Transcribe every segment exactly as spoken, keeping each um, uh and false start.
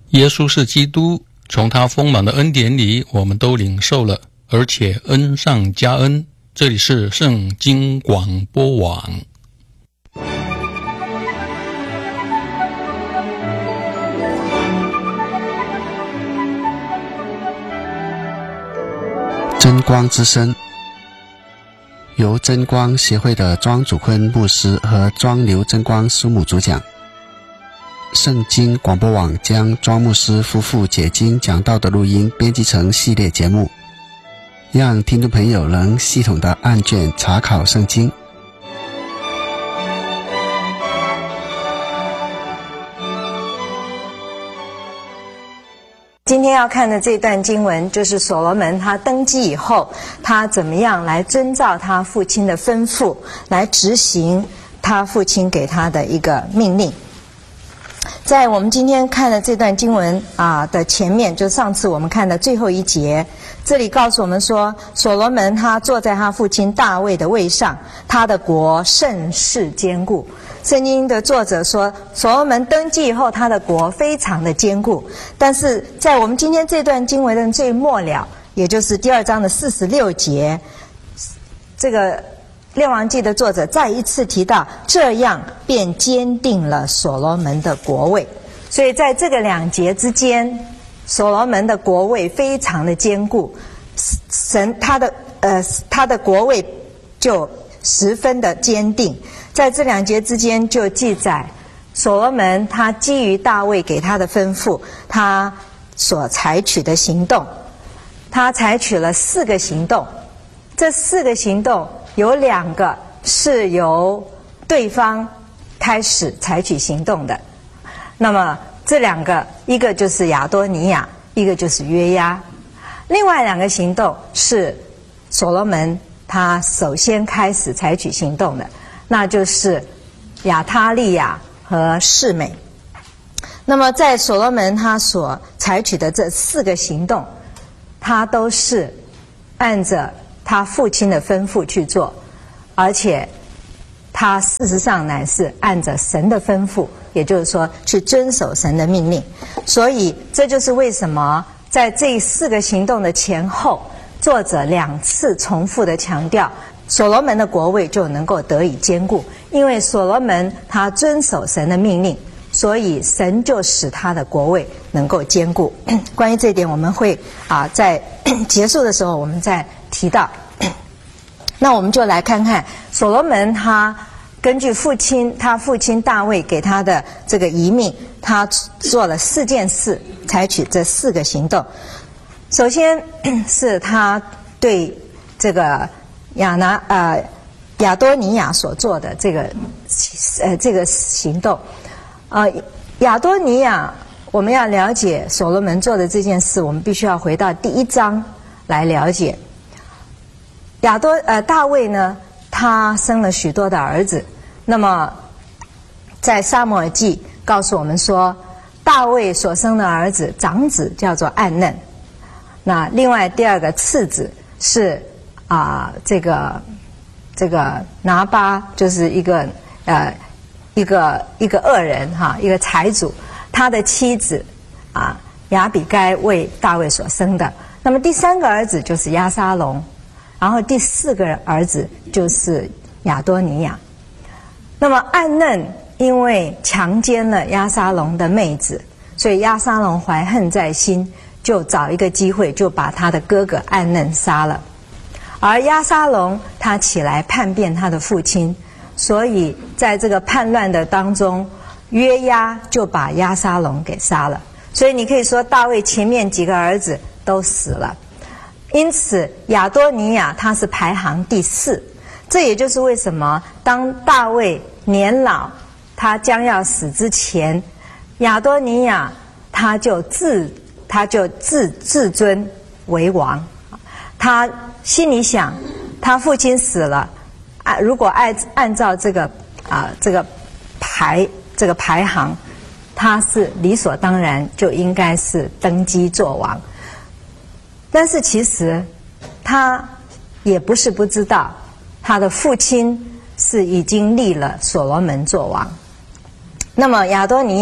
耶稣是基督，从他丰满的恩典里，我们都领受了，而且恩上加恩。这里是圣经广播网。 真光之声，由真光协会的庄祖坤牧师和庄刘真光师母主讲。圣经广播网将庄牧师夫妇解经讲道的录音编辑成系列节目，让听众朋友能系统的按卷查考圣经。 今天要看的这段经文，就是所罗门他登基以后，他怎么样来遵照他父亲的吩咐，来执行他父亲给他的一个命令。在我们今天看的这段经文啊的前面，就上次我们看的最后一节，这里告诉我们说，所罗门他坐在他父亲大卫的位上，他的国甚是坚固。圣经的作者说，所罗门登基以后，他的国非常的坚固。但是在我们今天这段经文的最末了，也就是第二章的四十六节，这个列王记的作者再一次提到，这样便坚定了所罗门的国位。所以在这个两节之间，所罗门的国位非常的坚固，神他的呃他的国位就十分的坚定。在这两节之间就记载，所罗门他基于大卫给他的吩咐，他所采取的行动，他采取了四个行动。这四个行动有两个是由对方开始采取行动的，那么这两个，一个就是亚多尼亚，一个就是约押。另外两个行动是所罗门他首先开始采取行动的，那就是亚他利亚和示每。那么在所罗门他所采取的这四个行动，他都是按着他父亲的吩咐去做，而且他事实上乃是按着神的吩咐，也就是说去遵守神的命令。所以这就是为什么在这四个行动的前后，作者两次重复的强调，所罗门的国位就能够得以坚固，因为所罗门他遵守神的命令，所以神就使他的国位能够坚固。关于这一点，我们会啊在结束的时候我们再提到。那我们就来看看所罗门他根据父亲他父亲大卫给他的这个遗命，他做了四件事，采取这四个行动。首先是他对这个亚拿呃亚多尼亚所做的这个呃这个行动。呃亚多尼亚，我们要了解所罗门做的这件事，我们必须要回到第一章来了解。亚多呃大卫呢，他生了许多的儿子。那么在撒母耳记告诉我们说，大卫所生的儿子长子叫做暗嫩，那另外第二个次子是啊、呃、这个这个拿巴，就是一个呃一个一个恶人哈，一个财主，他的妻子啊亚比该为大卫所生的。那么第三个儿子就是押沙龙，然后第四个儿子就是亚多尼亚。那么暗嫩因为强奸了押沙龙的妹子，所以押沙龙怀恨在心，就找一个机会就把他的哥哥暗嫩杀了。而押沙龙他起来叛变他的父亲，所以在这个叛乱的当中，约押就把押沙龙给杀了。所以你可以说大卫前面几个儿子都死了，因此亚多尼亚他是排行第四。这也就是为什么当大卫年老，他将要死之前，亚多尼亚他就自他就自自尊为王。他心里想，他父亲死了，按如果按按照这个啊、呃、这个排这个排行，他是理所当然就应该是登基做王。但是其实他也不是不知道，他的父亲是已经立了所罗门做王。那么亚多尼亚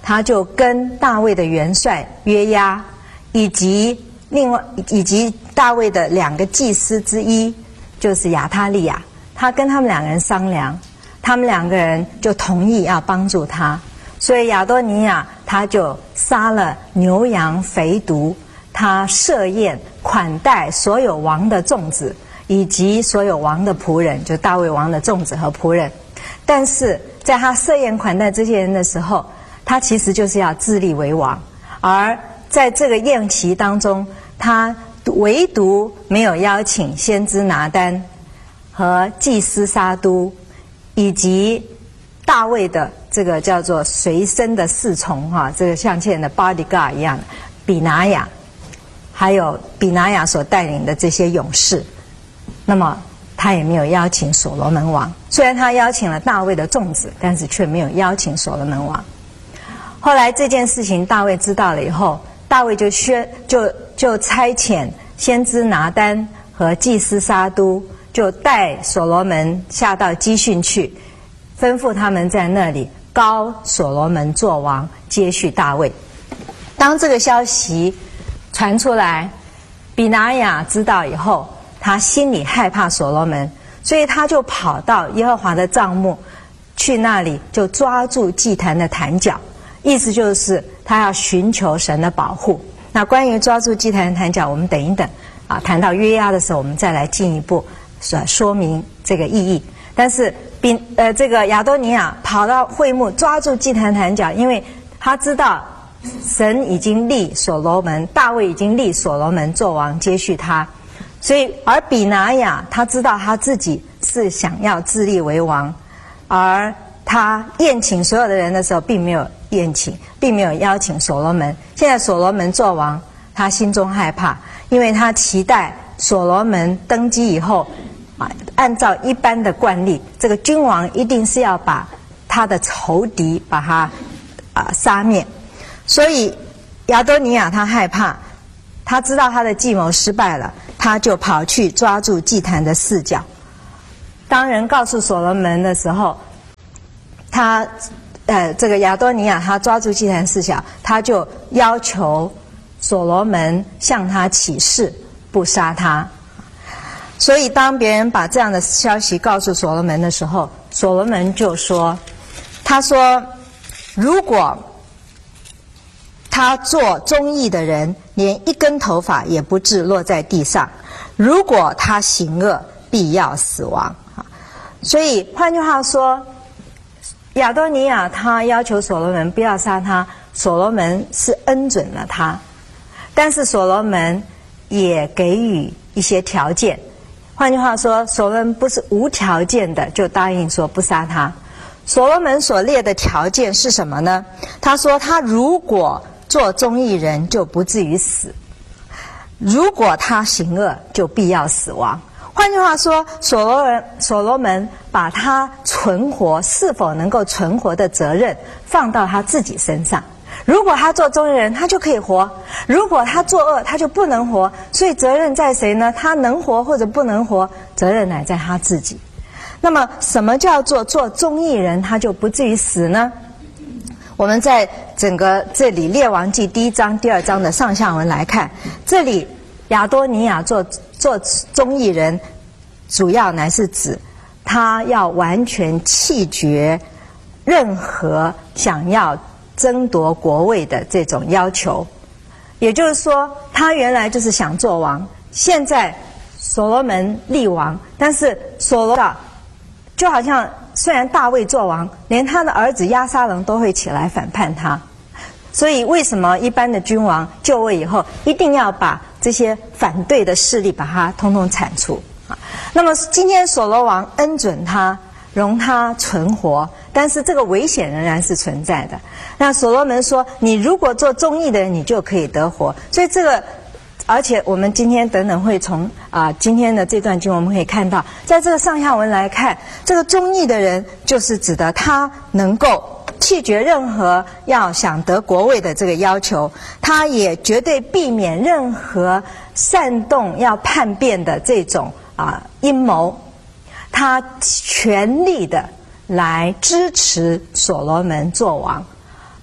他就跟大卫的元帅约押，以及另外以及大卫的两个祭司之一，就是亚他利亚，他跟他们两个人商量，他们两个人就同意要帮助他。所以亚多尼亚他就杀了牛羊肥犊，他设宴款待所有王的众子，以及所有王的仆人，就大卫王的众子和仆人。但是在他设宴款待这些人的时候，他其实就是要自立为王，而在这个宴席当中，他唯独没有邀请先知拿单和祭司撒都，以及大卫的这个叫做随身的侍从哈，这个像现在的 bodyguard 一样的比拿雅，还有比拿雅所带领的这些勇士。那么他也没有邀请所罗门王，虽然他邀请了大卫的众子，但是却没有邀请所罗门王。后来这件事情大卫知道了以后，大卫就宣就就差遣先知拿单和祭司撒都，就带所罗门下到基训去，吩咐他们在那里膏所罗门作王，接续大卫。当这个消息传出来，比拿雅知道以后，他心里害怕所罗门，所以他就跑到耶和华的帐幕去，那里就抓住祭坛的坛角，意思就是他要寻求神的保护。那关于抓住祭坛的坛角，我们等一等啊，谈到约押的时候，我们再来进一步说明这个意义。但是比呃这个亚多尼亚跑到会幕抓住祭坛坛角，因为他知道神已经立所罗门，大卫已经立所罗门做王，接续他。所以而比拿雅他知道他自己是想要自立为王，而他宴请所有的人的时候并没有宴请，并没有邀请所罗门。现在所罗门做王，他心中害怕，因为他期待所罗门登基以后啊，按照一般的惯例，这个君王一定是要把他的仇敌把他啊杀灭。所以亚多尼亚他害怕，他知道他的计谋失败了，他就跑去抓住祭坛的四角。当人告诉所罗门的时候，他呃这个亚多尼亚他抓住祭坛四角，他就要求所罗门向他起誓不杀他。所以当别人把这样的消息告诉所罗门的时候，所罗门就说，他说如果他做忠义的人，连一根头发也不致落在地上，如果他行恶，必要死亡。所以换句话说，亚多尼亚他要求所罗门不要杀他，所罗门是恩准了他，但是所罗门也给予一些条件。换句话说，所罗门不是无条件的就答应说不杀他。所罗门所列的条件是什么呢？他说他如果做忠义人，就不至于死；如果他行恶，就必要死亡。换句话说，所罗门所罗门把他存活是否能够存活的责任放到他自己身上。如果他做忠义人，他就可以活；如果他作恶，他就不能活。所以责任在谁呢？他能活或者不能活，责任乃在他自己。那么什么叫做做忠义人他就不至于死呢？我们在整个这里列王记第一章第二章的上下文来看，这里亚多尼亚做做忠义人，主要乃是指他要完全弃绝任何想要争夺国位的这种要求。也就是说，他原来就是想做王，现在所罗门立王，但是所罗门就好像虽然大卫做王，连他的儿子押沙龙都会起来反叛他。所以为什么一般的君王就位以后，一定要把这些反对的势力把它通通铲除？那么今天所罗王恩准他，容他存活，但是这个危险仍然是存在的。那所罗门说，你如果做忠义的人，你就可以得活。所以这个，而且我们今天等等会从啊、呃、今天的这段经文我们可以看到，在这个上下文来看，这个忠义的人就是指的他能够弃绝任何要想得国位的这个要求，他也绝对避免任何煽动要叛变的这种啊阴谋，他全力的来支持所罗门做王。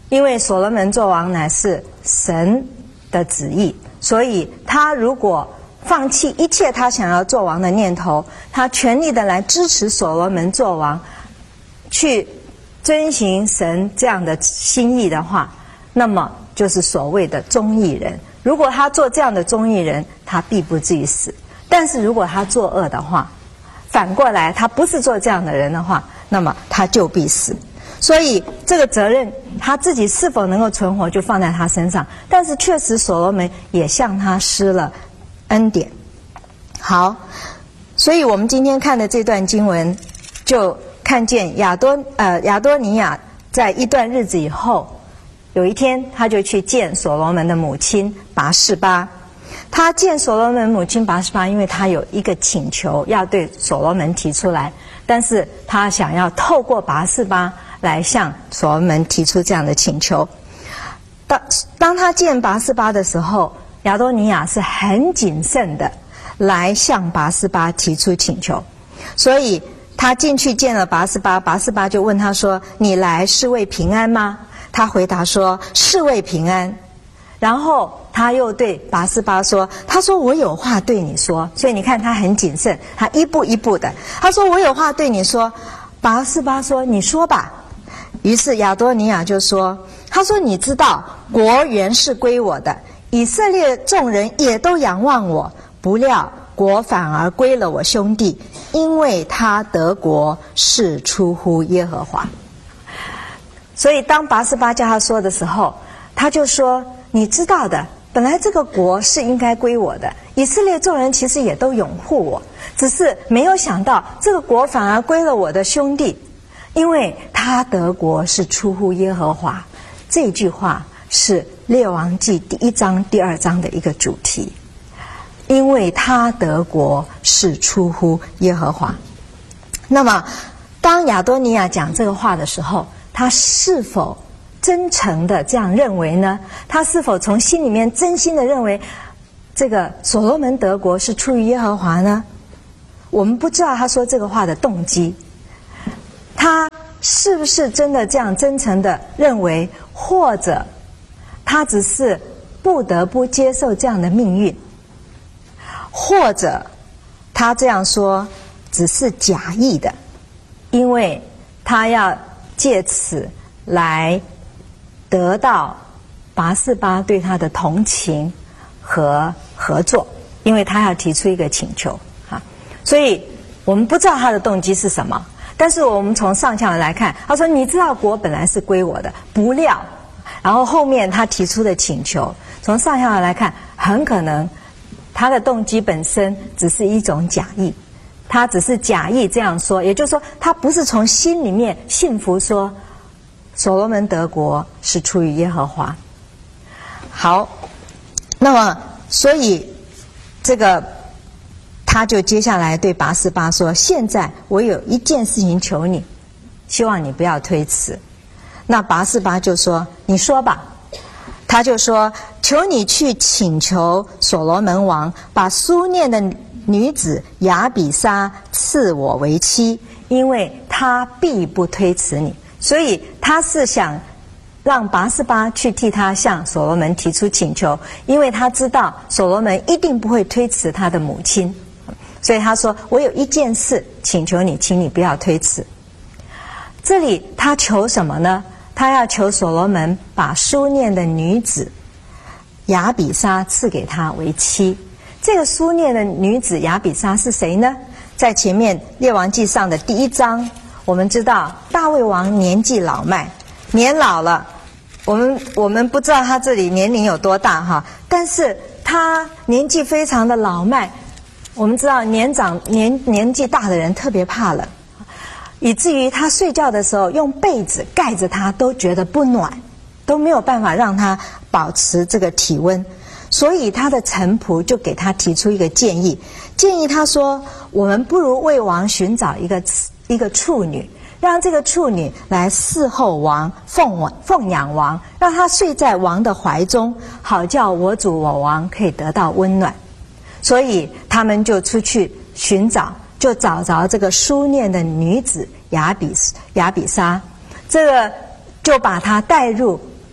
因为所罗门作王乃是神的旨意，所以他如果放弃一切他想要做王的念头，他全力的来支持所罗门做王，去遵行神这样的心意的话，那么就是所谓的忠义人。如果他做这样的忠义人，他必不至于死。但是如果他作恶的话，反过来他不是做这样的人的话，那么他就必死。所以这个责任他自己是否能够存活就放在他身上，但是确实所罗门也向他施了恩典。好，所以我们今天看的这段经文就看见亚多呃亚多尼亚在一段日子以后，有一天他就去见所罗门的母亲拔示巴。他见所罗门母亲拔示巴，因为他有一个请求要对所罗门提出来，但是他想要透过拔示巴来向所罗门提出这样的请求。当当他见拔示巴的时候，亚多尼亚是很谨慎的来向拔示巴提出请求，所以他进去见了拔示巴，拔示巴就问他说：“你来是为平安吗？”他回答说：“是为平安。”然后他又对拔示巴说：“他说我有话对你说。”所以你看他很谨慎，他一步一步的。他说：“我有话对你说。”拔示巴说：“你说吧。”于是亚多尼亚就说：“他说你知道国原是归我的，以色列众人也都仰望我，不料国反而归了我兄弟，因为他得国是出乎耶和华。”所以当拔示巴叫他说的时候，他就说：“你知道的，本来这个国是应该归我的，以色列众人其实也都拥护我，只是没有想到这个国反而归了我的兄弟，因为他得国是出乎耶和华。”这句话是列王记第一章第二章的一个主题，因为他得国是出乎耶和华。那么当亚多尼亚讲这个话的时候，他是否真诚的这样认为呢？他是否从心里面真心的认为这个所罗门得国是出于耶和华呢？我们不知道他说这个话的动机，他是不是真的这样真诚的认为，或者他只是不得不接受这样的命运，或者他这样说只是假意的，因为他要借此来得到拔示巴对他的同情和合作，因为他要提出一个请求啊，所以我们不知道他的动机是什么。但是我们从上下文来看，他说：“你知道国本来是归我的，不料。”然后后面他提出的请求，从上下文来看，很可能他的动机本身只是一种假意，他只是假意这样说，也就是说，他不是从心里面信服说所罗门得国是出于耶和华。好，那么所以这个他就接下来对拔示巴说：“现在我有一件事情求你，希望你不要推辞。”那拔示巴就说：“你说吧。”他就说：“求你去请求所罗门王，把苏念的女子亚比莎赐我为妻，因为他必不推辞你。”所以他是想让拔示巴去替他向所罗门提出请求，因为他知道所罗门一定不会推辞他的母亲，所以他说：“我有一件事请求你，请你不要推辞。”这里他求什么呢？他要求所罗门把苏念的女子亚比莎赐给他为妻。这个苏念的女子亚比莎是谁呢？在前面列王记上的第一章，我们知道大卫王年纪老迈，年老了，我们我们不知道他这里年龄有多大哈，但是他年纪非常的老迈。我们知道年长年年纪大的人特别怕冷，以至于他睡觉的时候用被子盖着他都觉得不暖，都没有办法让他保持这个体温。所以他的臣仆就给他提出一个建议，建议他说：“我们不如为王寻找一个一个处女，让这个处女来侍候王，奉奉养王，让他睡在王的怀中，好叫我主我王可以得到温暖。”所以他们就出去寻找，就找着这个苏念的女子亚比亚比莎，这个就把她带入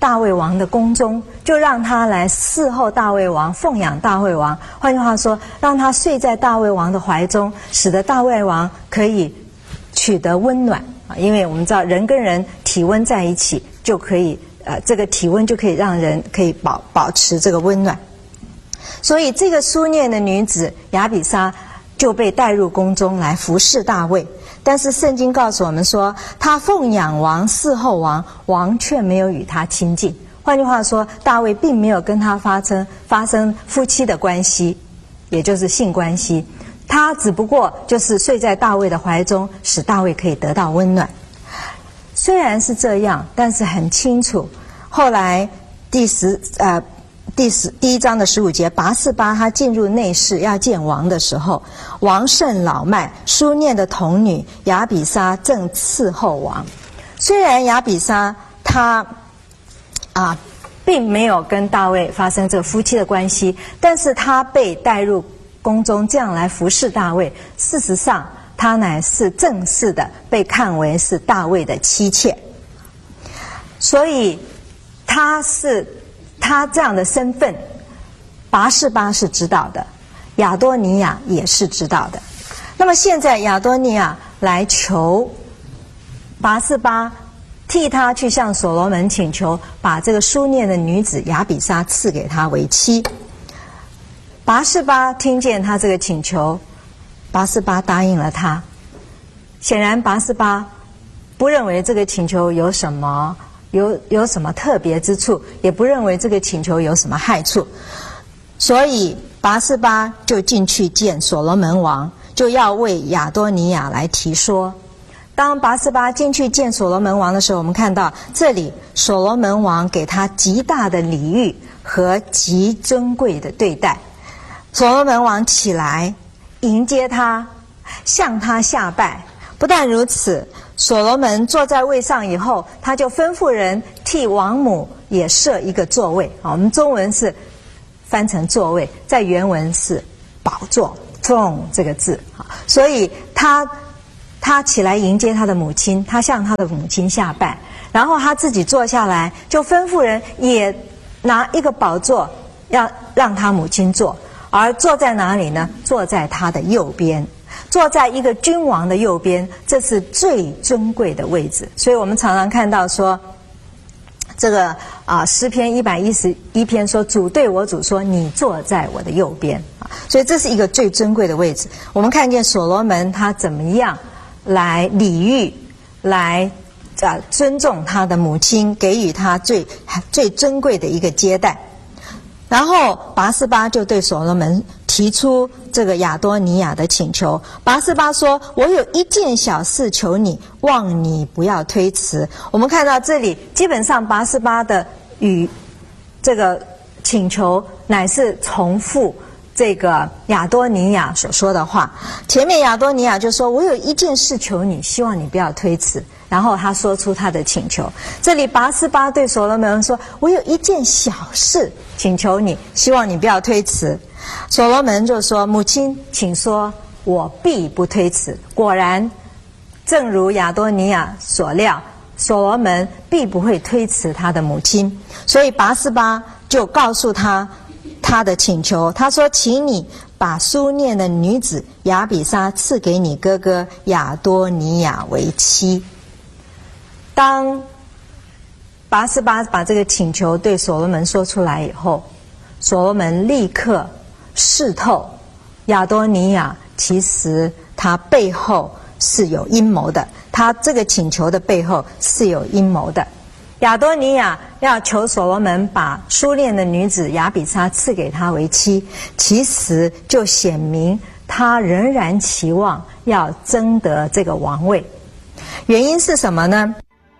大卫王的宫中，就让他来侍候大卫王，奉养大卫王。换句话说，让他睡在大卫王的怀中，使得大卫王可以取得温暖啊。因为我们知道人跟人体温在一起，就可以呃，这个体温就可以让人可以保保持这个温暖。所以这个苏念的女子亚比莎就被带入宫中来服侍大卫。但是圣经告诉我们说，她奉养王，侍候王，王却没有与她亲近。换句话说，大卫并没有跟她发生发生夫妻的关系，也就是性关系。他只不过就是睡在大卫的怀中，使大卫可以得到温暖。虽然是这样，但是很清楚，后来第十呃第十第一章的十五节，拔示巴他进入内室要见王的时候，王甚老迈，书念的童女亚比莎正伺候王。虽然亚比莎她啊并没有跟大卫发生这个夫妻的关系，但是她被带入宫中这样来服侍大卫，事实上她乃是正式的被看为是大卫的妻妾。所以她是她这样的身份，拔示巴是知道的，亚多尼亚也是知道的。那么现在亚多尼亚来求拔示巴替他去向所罗门请求，把这个书念的女子亚比莎赐给他为妻。拔示巴听见他这个请求，拔示巴答应了他。显然拔示巴不认为这个请求有什么有有什么特别之处，也不认为这个请求有什么害处，所以拔示巴就进去见所罗门王，就要为亚多尼亚来提说。当拔示巴进去见所罗门王的时候，我们看到这里所罗门王给他极大的礼遇和极尊贵的对待。所罗门王起来迎接他，向他下拜。不但如此，所罗门坐在位上以后，他就吩咐人替王母也设一个座位。我们中文是翻成座位，在原文是宝座 throne 这个字。所以他他起来迎接他的母亲，他向他的母亲下拜，然后他自己坐下来，就吩咐人也拿一个宝座要让他母亲坐。而坐在哪里呢？坐在他的右边，坐在一个君王的右边，这是最尊贵的位置。所以我们常常看到说，这个啊诗篇一百一十一篇说，主对我主说，你坐在我的右边啊，所以这是一个最尊贵的位置。我们看见所罗门他怎么样来礼遇，来啊尊重他的母亲，给予他最最尊贵的一个接待。然后拔示巴就对所罗门提出这个亚多尼亚的请求。拔示巴说，我有一件小事求你，望你不要推辞。我们看到这里基本上拔示巴的与这个请求乃是重复这个亚多尼亚所说的话。前面亚多尼亚就说，我有一件事求你，希望你不要推辞。然后他说出他的请求。这里拔示巴对所罗门说，我有一件小事请求你，希望你不要推辞。所罗门就说，母亲请说，我必不推辞。果然正如亚多尼亚所料，所罗门必不会推辞他的母亲。所以拔示巴就告诉他他的请求，他说，请你把书念的女子亚比莎赐给你哥哥亚多尼亚为妻。当拔示巴把这个请求对所罗门说出来以后，所罗门立刻视透亚多尼亚其实他背后是有阴谋的，他这个请求的背后是有阴谋的。亚多尼亚要求所罗门把书念的女子亚比莎赐给他为妻，其实就显明他仍然期望要争得这个王位。原因是什么呢？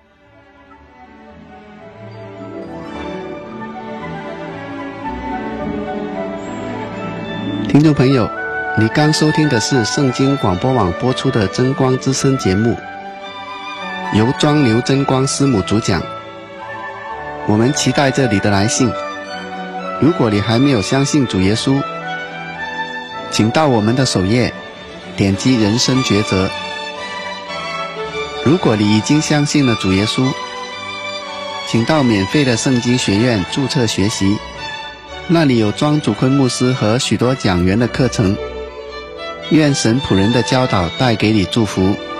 听众朋友，你刚收听的是圣经广播网播出的真光之声节目，由庄刘真光师母主讲。我们期待着你的来信。如果你还没有相信主耶稣，请到我们的首页点击人生抉择。如果你已经相信了主耶稣， 请到免费的圣经学院注册学习，那里有庄主坤牧师和许多讲员的课程。愿神仆人的教导带给你祝福。